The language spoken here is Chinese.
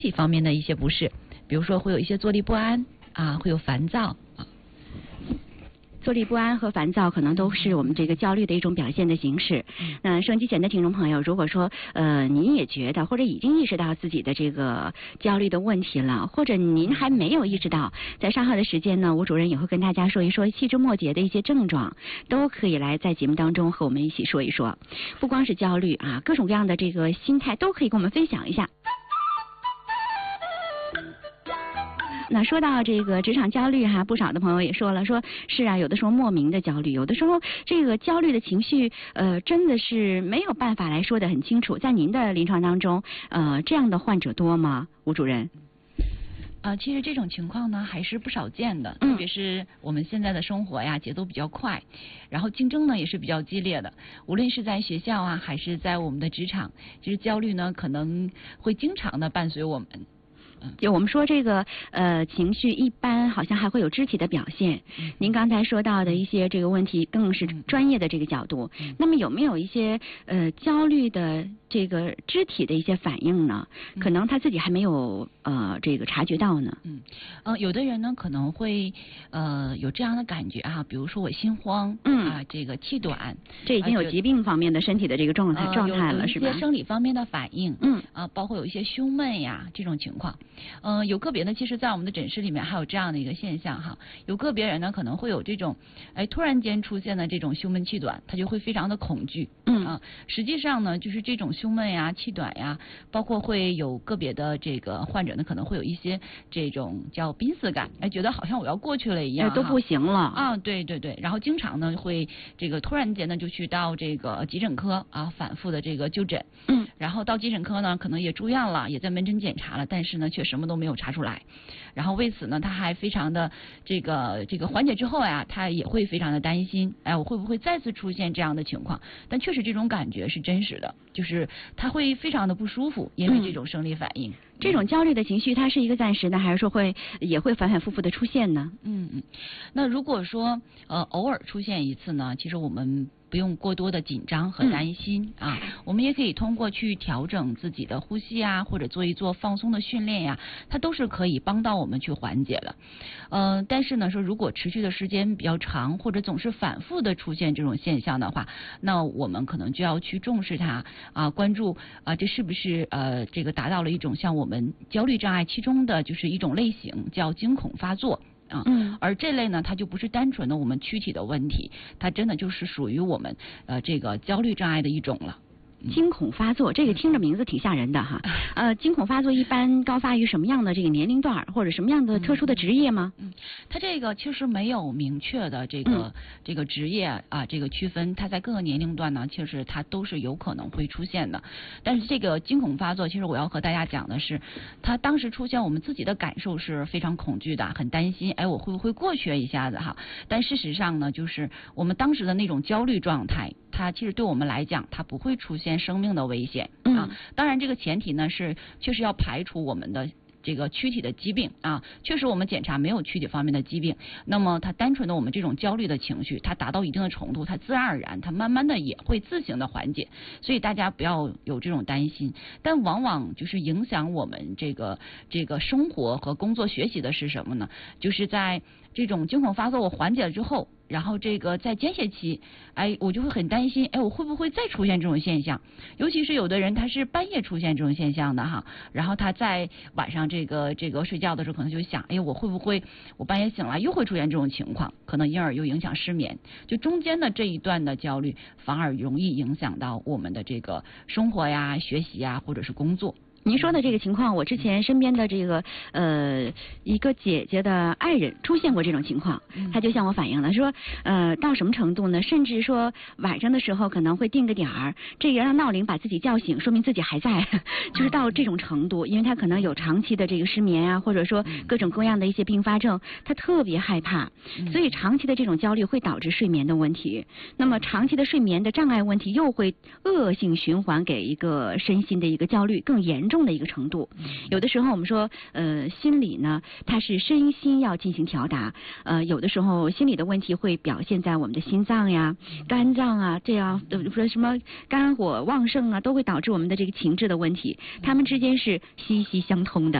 体方面的一些不适，比如说会有一些坐立不安啊，会有烦躁啊。 坐立不安和烦躁可能都是我们这个焦虑的一种表现的形式。那收音机前的听众朋友，如果说您也觉得或者已经意识到自己的这个焦虑的问题了，或者您还没有意识到，在稍后的时间呢，吴主任也会跟大家说一说细枝末节的一些症状，都可以来在节目当中和我们一起说一说。不光是焦虑啊，各种各样的这个心态都可以跟我们分享一下。那说到这个职场焦虑哈，不少的朋友也说了，说是啊，有的时候莫名的焦虑，有的时候这个焦虑的情绪真的是没有办法来说得很清楚。在您的临床当中，这样的患者多吗，吴主任？ 其实这种情况呢还是不少见的，特别是我们现在的生活呀，节奏比较快，然后竞争呢也是比较激烈的。无论是在学校啊，还是在我们的职场，其实焦虑呢可能会经常的伴随我们。 就我们说这个情绪一般好像还会有肢体的表现。您刚才说到的一些这个问题更是专业的这个角度。那么有没有一些焦虑的这个肢体的一些反应呢？可能他自己还没有这个察觉到呢。 有的人呢可能会有这样的感觉啊，比如说我心慌，这个气短， 这已经有疾病方面的身体的这个状态了，是吧？ 有一些生理方面的反应，包括有一些胸闷呀这种情况。有个别呢，其实在我们的诊室里面还有这样的一个现象哈，有个别人呢可能会有这种突然间出现的这种胸闷气短，他就会非常的恐惧。实际上呢，就是这种胸闷呀、气短呀，包括会有个别的这个患者呢，可能会有一些这种叫濒死感，觉得好像我要过去了一样， 都不行了啊，对对对，然后经常呢会这个突然间呢就去到这个急诊科啊，反复的这个就诊，然后到急诊科呢可能也住院了，也在门诊检查了，但是呢却什么都没有查出来，然后为此呢他还非常的这个缓解之后呀，他也会非常的担心，我会不会再次出现这样的情况？但确实这种感觉是真实的，就是他会非常的不舒服，因为这种生理反应。 这种焦虑的情绪，它是一个暂时的，还是说也会反反复复的出现呢？ 那如果说偶尔出现一次呢，其实我们不用过多的紧张和担心啊，我们也可以通过去调整自己的呼吸啊，或者做一做放松的训练呀，它都是可以帮到我们去缓解的。但是呢，说如果持续的时间比较长，或者总是反复的出现这种现象的话，那我们可能就要去重视它啊，关注啊，这是不是这个达到了一种像我们焦虑障碍其中的就是一种类型，叫惊恐发作。而这类呢，它就不是单纯的我们躯体的问题，它真的就是属于我们这个焦虑障碍的一种了。 惊恐发作，这个听着名字挺吓人的哈。惊恐发作一般高发于什么样的这个年龄段，或者什么样的特殊的职业吗？ 它这个其实没有明确的这个职业啊这个区分，它在各个年龄段呢，其实它都是有可能会出现的。但是这个惊恐发作，其实我要和大家讲的是，它当时出现，我们自己的感受是非常恐惧的，很担心，我会不会过去一下子哈？但事实上呢，就是我们当时的那种焦虑状态，它其实对我们来讲，它不会出现生命的危险啊。当然，这个前提呢是确实要排除我们的这个躯体的疾病啊，确实我们检查没有躯体方面的疾病，那么它单纯的我们这种焦虑的情绪，它达到一定的程度，它自然而然，它慢慢的也会自行的缓解，所以大家不要有这种担心。但往往就是影响我们这个生活和工作学习的是什么呢？就是在这种惊恐发作我缓解了之后，然后这个在间歇期，我就会很担心，我会不会再出现这种现象？尤其是有的人他是半夜出现这种现象的哈，然后他在晚上这个睡觉的时候，可能就想，我会不会我半夜醒来又会出现这种情况？可能因而又影响失眠，就中间的这一段的焦虑，反而容易影响到我们的这个生活呀、学习呀，或者是工作。 您说的这个情况，我之前身边的这个一个姐姐的爱人出现过这种情况，他就向我反映了说，到什么程度呢？甚至说晚上的时候可能会定个点儿，这个让闹铃把自己叫醒，说明自己还在，就是到这种程度，因为他可能有长期的这个失眠啊，或者说各种各样的一些并发症，他特别害怕，所以长期的这种焦虑会导致睡眠的问题，那么长期的睡眠的障碍问题又会恶性循环给一个身心的一个焦虑更严重。 重的一个程度。有的时候我们说，心理呢，它是身心要进行调达，有的时候心理的问题会表现在我们的心脏呀、肝脏啊，这样说什么肝火旺盛啊，都会导致我们的这个情志的问题，它们之间是息息相通的。